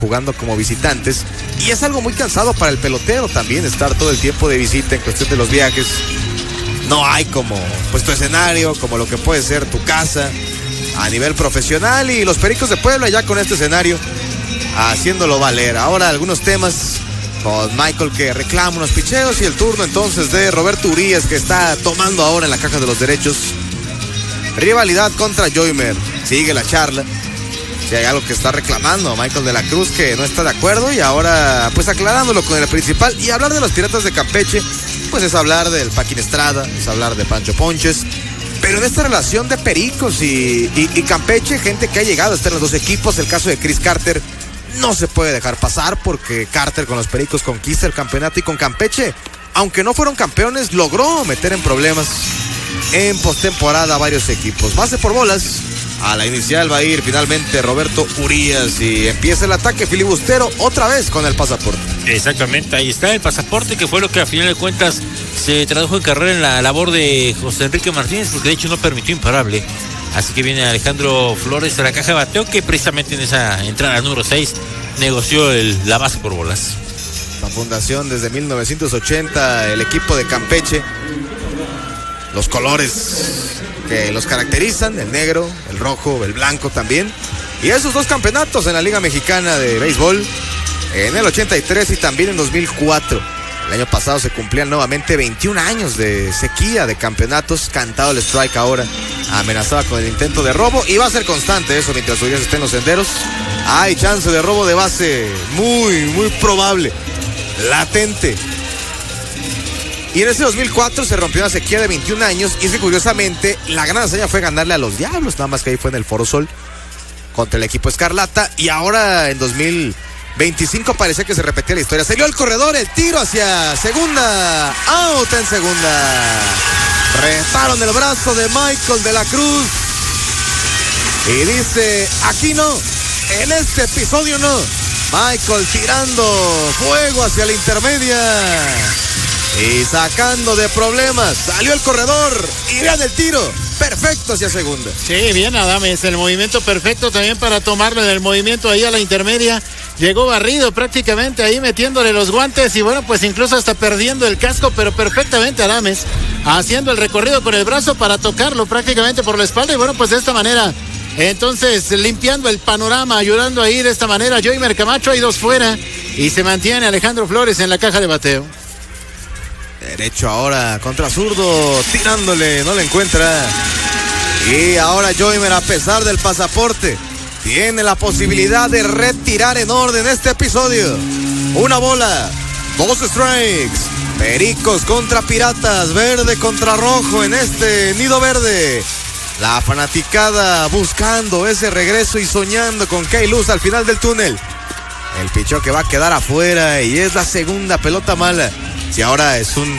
jugando como visitantes, y es algo muy cansado para el pelotero también estar todo el tiempo de visita en cuestión de los viajes. No hay como pues tu escenario, como lo que puede ser tu casa a nivel profesional, y los Pericos de Puebla ya con este escenario haciéndolo valer. Ahora algunos temas con Michael, que reclama unos picheos, y el turno entonces de Roberto Urias, que está tomando ahora en la caja de los derechos. Rivalidad contra Joymer, sigue la charla. Si hay algo que está reclamando Michael de la Cruz, que no está de acuerdo, y ahora pues aclarándolo con el principal. Y hablar de los Piratas de Campeche pues es hablar del Paquín Estrada, es hablar de Pancho Ponches, pero en esta relación de Pericos y Campeche, gente que ha llegado a estar en los dos equipos. El caso de Chris Carter no se puede dejar pasar, porque Carter con los Pericos conquista el campeonato, y con Campeche, aunque no fueron campeones, logró meter en problemas en postemporada a varios equipos. Base por bolas. A la inicial va a ir finalmente Roberto Urias, y empieza el ataque filibustero otra vez con el pasaporte. Exactamente, ahí está el pasaporte, que fue lo que a final de cuentas se tradujo en carrera en la labor de José Enrique Martínez, porque de hecho no permitió imparable. Así que viene Alejandro Flores a la caja de bateo, que precisamente en esa entrada número 6 negoció la base por bolas. La fundación desde 1980, el equipo de Campeche, los colores que los caracterizan, el negro, el rojo, el blanco también, y esos dos campeonatos en la Liga Mexicana de Béisbol en el 83 y también en 2004. El año pasado se cumplían nuevamente 21 años de sequía de campeonatos. Cantado el strike ahora, amenazaba con el intento de robo, y va a ser constante eso mientras Urias esté en los senderos. Hay chance de robo de base, muy probable, latente. Y en ese 2004 se rompió una sequía de 21 años, y es que curiosamente la gran hazaña fue ganarle a los Diablos, nada más que ahí fue en el Foro Sol contra el equipo Escarlata. Y ahora en 2025 parecía que se repetía la historia. Salió el corredor, el tiro hacia segunda, out en segunda. Retaron el brazo de Michael de la Cruz y dice: aquí no, en este episodio no. Michael tirando fuego hacia la intermedia y sacando de problemas. Salió el corredor y vean el tiro perfecto hacia segunda. Sí, bien Adames, el movimiento perfecto también para tomarlo en el movimiento ahí a la intermedia. Llegó barrido prácticamente ahí, metiéndole los guantes, y bueno, pues incluso hasta perdiendo el casco, pero perfectamente Adames haciendo el recorrido con el brazo para tocarlo prácticamente por la espalda. Y bueno, pues de esta manera entonces limpiando el panorama, ayudando ahí de esta manera Joymer Camacho. Hay dos fuera y se mantiene Alejandro Flores en la caja de bateo. Derecho ahora contra zurdo, tirándole, no le encuentra. Y ahora Joymer, a pesar del pasaporte, tiene la posibilidad de retirar en orden este episodio. Una bola, 2 strikes. Pericos contra Piratas, verde contra rojo en este nido verde. La fanaticada buscando ese regreso y soñando con que hay luz al final del túnel. El picheo que va a quedar afuera, y es la segunda pelota mala. Si ahora es un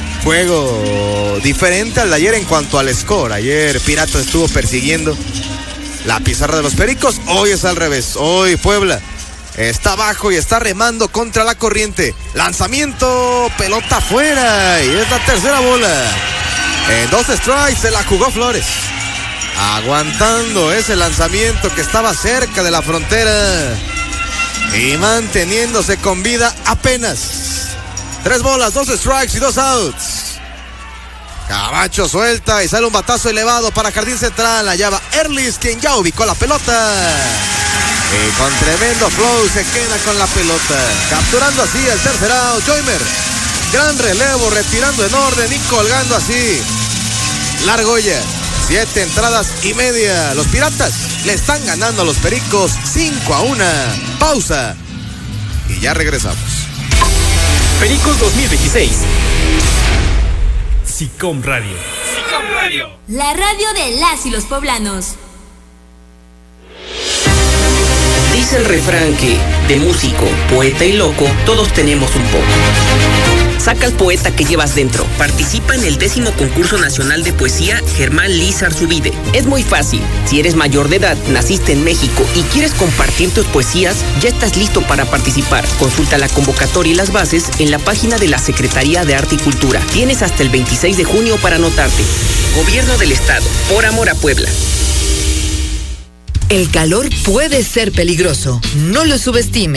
juego diferente al de ayer en cuanto al score. Ayer Piratas estuvo persiguiendo la pizarra de los Pericos. Hoy es al revés. Hoy Puebla está abajo y está remando contra la corriente. Lanzamiento, pelota afuera, y es la tercera bola. En 2 strikes se la jugó Flores, aguantando ese lanzamiento que estaba cerca de la frontera y manteniéndose con vida apenas. 3 bolas, 2 strikes y 2 outs. Camacho suelta y sale un batazo elevado para Jardín Central. Allá va Erlis, quien ya ubicó la pelota. Y con tremendo flow se queda con la pelota, capturando así el tercer out. Joymer, gran relevo, retirando en orden y colgando así la argolla. 7 entradas y media. Los Piratas le están ganando a los Pericos 5-1. Pausa y ya regresamos. Pericos 2026. SICOM Radio. SICOM Radio. La radio de las y los poblanos. Dice el refrán que de músico, poeta y loco, todos tenemos un poco. Saca al poeta que llevas dentro. Participa en el 10º concurso nacional de poesía Germán Liz Arzubide. Es muy fácil. Si eres mayor de edad, naciste en México y quieres compartir tus poesías, ya estás listo para participar. Consulta la convocatoria y las bases en la página de la Secretaría de Arte y Cultura. Tienes hasta el 26 de junio para anotarte. Gobierno del Estado. Por amor a Puebla. El calor puede ser peligroso. No lo subestime.